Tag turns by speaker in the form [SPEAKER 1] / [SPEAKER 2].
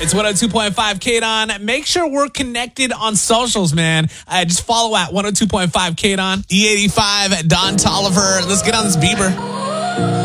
[SPEAKER 1] It's 102.5 KDON. Make sure we're connected on socials, man. Just follow at 102.5 KDON. D85, Don Tolliver. Let's get on this Bieber.